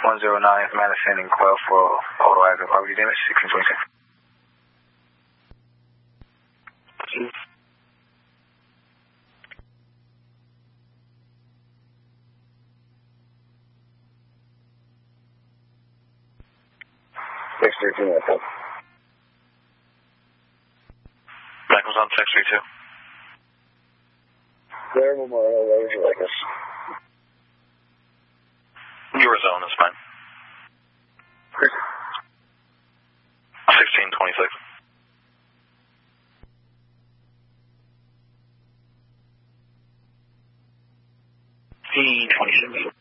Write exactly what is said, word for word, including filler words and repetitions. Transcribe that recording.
one zero nine Madison and twelve for auto active property damage, sixteen twenty-six. six three two. Back was on six three two. There, Memorial, where would you like us? Your zone is fine. sixteen twenty-six. sixteen twenty-six.